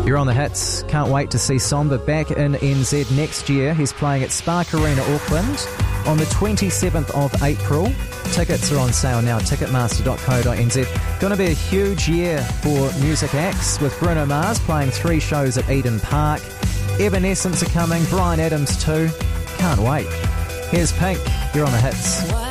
You're on the hits. Can't wait to see Somber back in NZ next year. He's playing at Spark Arena, Auckland on the 27th of April. Tickets are on sale now, ticketmaster.co.nz. Going to be a huge year for music acts, with Bruno Mars playing 3 shows at Eden Park. Evanescence are coming, Bryan Adams too. Can't wait. Here's Pink. You're on the hits.